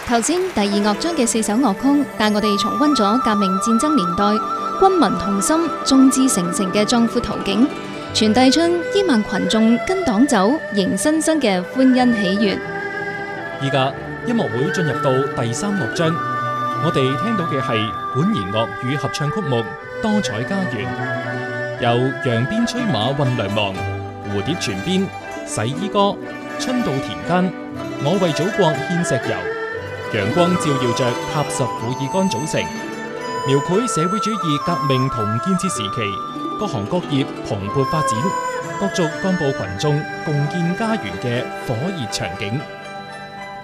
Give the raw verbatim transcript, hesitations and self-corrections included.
頭先第二樂章嘅四首樂曲，帶我哋重溫咗革命戰爭年代軍民同心、眾志成城嘅壯闊圖景，傳遞出億萬群眾跟黨走、迎新生嘅歡欣喜悅。 而家音樂會進入到第三樂章，我哋聽到嘅係管弦樂與合唱曲目《多彩家園》，由揚鞭催馬運糧忙、蝴蝶泉邊、洗衣歌、春到田間、我為祖國獻石油、陽光照耀着踏實苦爾幹組成，描繪社會主義革命同建設時期各行各業蓬勃發展、各族幹部群眾共建家園嘅火熱場景。